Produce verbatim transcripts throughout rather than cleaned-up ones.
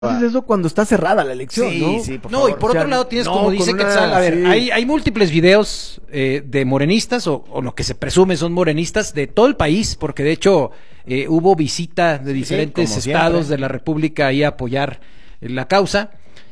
Es eso cuando está cerrada la elección, sí, ¿no? Sí, por no, favor. y por o sea, otro lado tienes, no, como dice una, Quetzal, a ver, sí. hay, hay múltiples videos eh, de morenistas, o, o lo que se presume son morenistas, de todo el país, porque de hecho eh, hubo visita de diferentes sí, estados siempre. de la República ahí a apoyar eh, la causa,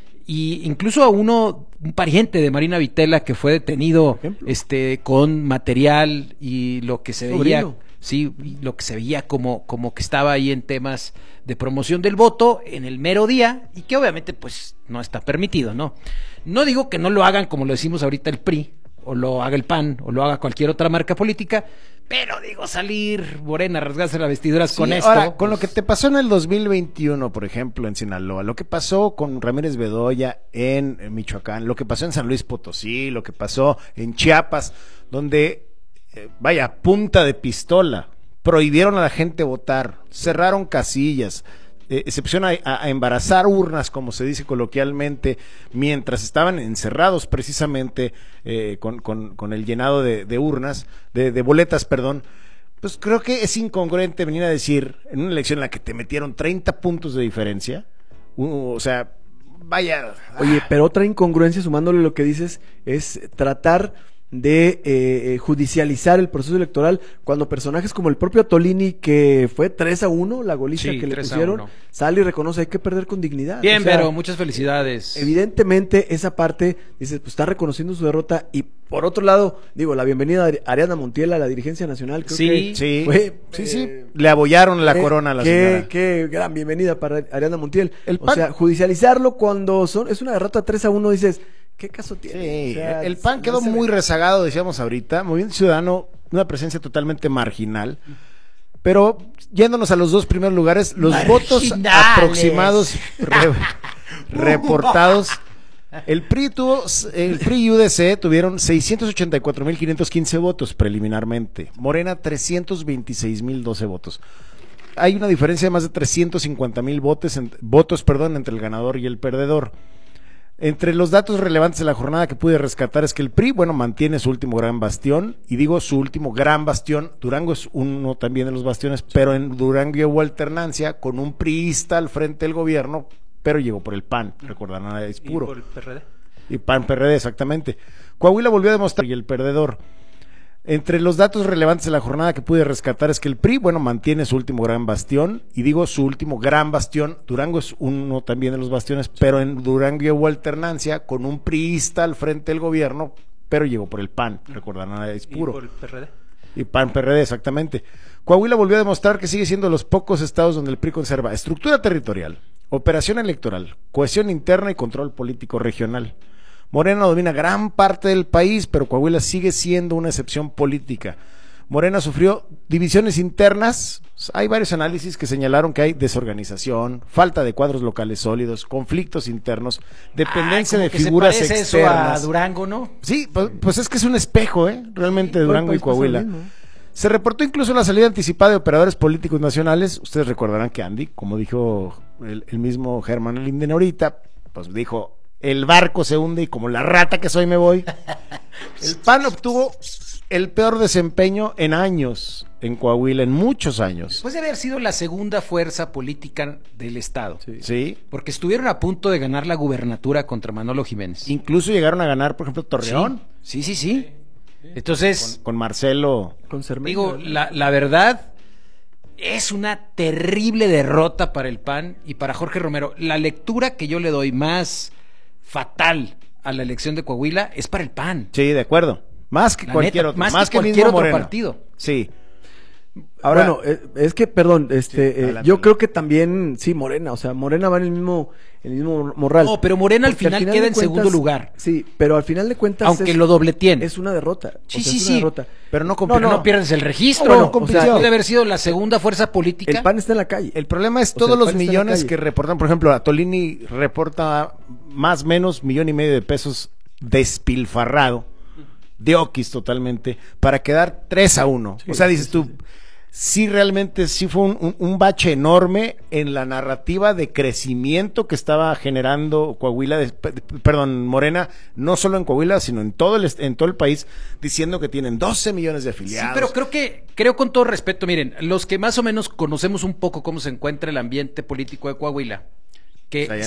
y incluso a uno, un pariente de Marina Vitela que fue detenido este con material y lo que se veía... Sobrino. Sí, lo que se veía como, como que estaba ahí en temas de promoción del voto en el mero día, y que obviamente pues no está permitido, ¿no? No digo que no lo hagan como lo decimos ahorita el P R I, o lo haga el P A N, o lo haga cualquier otra marca política, pero digo, salir Morena, rasgarse las vestiduras Sí, con esto. ahora, con pues... lo que te pasó en el dos mil veintiuno, por ejemplo, en Sinaloa, lo que pasó con Ramírez Bedoya en, en Michoacán, lo que pasó en San Luis Potosí, lo que pasó en Chiapas, donde... Eh, vaya, punta de pistola, prohibieron a la gente votar, cerraron casillas, eh, se pusieron a, a embarazar urnas, como se dice coloquialmente, mientras estaban encerrados precisamente eh, con, con, con el llenado de, de urnas, de, de boletas, perdón. Pues creo que es incongruente venir a decir, en una elección en la que te metieron treinta puntos de diferencia, uh, o sea, vaya... Oye, pero otra incongruencia, sumándole lo que dices, es tratar de eh, judicializar el proceso electoral cuando personajes como el propio Tolini, que fue tres a uno la goliza Sí, que le tres a pusieron, uno. sale y reconoce, hay que perder con dignidad. Bien, o sea, pero muchas felicidades. evidentemente esa parte, dices, pues está reconociendo su derrota, y por otro lado, digo, la bienvenida a Ariadna Montiel a la dirigencia nacional, creo Sí, que Sí, fue, sí, eh, sí, le abollaron la qué- corona a la qué, señora. Qué gran bienvenida para Ariadna Montiel. El o P A N sea, judicializarlo cuando son es una derrota tres a uno, dices, ¿qué caso tiene? Sí, O sea, el P A N quedó no se muy ve. rezagado, decíamos ahorita, Movimiento Ciudadano, una presencia totalmente marginal, pero yéndonos a los dos primeros lugares, los votos Marginales. aproximados re- reportados, el P R I tuvo, el P R I y U D C tuvieron seiscientos ochenta y cuatro mil quinientos quince votos preliminarmente, Morena trescientos veintiséis mil doce votos. Hay una diferencia de más de trescientos cincuenta mil votos, en- votos perdón, entre el ganador y el perdedor. Entre los datos relevantes de la jornada que pude rescatar es que el P R I, bueno, mantiene su último gran bastión, y digo su último gran bastión, Durango es uno también de los bastiones, pero en Durango hubo alternancia con un priista al frente del gobierno, pero llegó por el P A N, recordarán, es puro. ¿Y por el P R D? Y P A N P R D, exactamente. Coahuila volvió a demostrar y el perdedor. Entre los datos relevantes de la jornada que pude rescatar es que el P R I, bueno, mantiene su último gran bastión, y digo su último gran bastión, Durango es uno también de los bastiones, pero en Durango hubo alternancia con un priista al frente del gobierno, pero llegó por el P A N, recordarán, es puro. ¿Y por el P R D? Y P A N P R D, exactamente. Coahuila volvió a demostrar que sigue siendo de los pocos estados donde el P R I conserva estructura territorial, operación electoral, cohesión interna y control político regional. Morena domina gran parte del país, pero Coahuila sigue siendo una excepción política. Morena sufrió divisiones internas. Hay varios análisis que señalaron que hay desorganización, falta de cuadros locales sólidos, conflictos internos, dependencia Ay, de como que figuras se parece externas. eso a Durango, ¿no? Sí, pues, pues es que es un espejo, ¿eh? Realmente de Todo el Durango y país pasa lo Coahuila. mismo. Se reportó incluso la salida anticipada de operadores políticos nacionales. Ustedes recordarán que Andy, como dijo el, el mismo Germán Linden ahorita, pues dijo, el barco se hunde y como la rata que soy me voy. El P A N obtuvo el peor desempeño en años en Coahuila, en muchos años. Después de haber sido la segunda fuerza política del Estado. Sí. Sí. Porque estuvieron a punto de ganar la gubernatura contra Manolo Jiménez. Incluso llegaron a ganar, por ejemplo, Torreón, Sí, sí, sí. sí. Entonces, con Marcelo. Con Cermeño, digo, ¿no? la, la verdad es una terrible derrota para el P A N y para Jorge Romero. La lectura que yo le doy más fatal a la elección de Coahuila es para el P A N. Sí, de acuerdo. Más que La cualquier neta, otro. más Más que que, cualquier mismo otro Morena. partido. Sí. Ahora, Ahora- bueno, eh, es que, perdón, este, Sí, eh, adelante, yo adelante. creo que también, sí, Morena, o sea, Morena va en el mismo, en el mismo morral. No, pero Morena al Porque final queda de en segundo lugar. Sí, pero al final de cuentas Aunque es, lo dobleteen. es una derrota. o Sí, sea, sí, es sí. una derrota. Pero no Pero compitió. no, pierdes el registro. No, bueno, o sea, compitió. puede haber sido la segunda fuerza política. El P A N está en la calle. El problema es O sea, todos el los P A N está en la millones calle. que reportan. Por ejemplo, a Tolini reporta más o menos millón y medio de pesos despilfarrado, de oquis totalmente, para quedar tres a uno. Sí, o sea, sí, dices sí, tú, sí. sí, realmente sí fue un, un- un bache enorme en la narrativa de crecimiento que estaba generando Coahuila, de- p- perdón, Morena, no solo en Coahuila, sino en todo el, est- en todo el país, diciendo que tienen doce millones de Sí, afiliados. pero creo que, creo con todo respeto, miren, los que más o menos conocemos un poco cómo se encuentra el ambiente político de Coahuila, que O sea, ya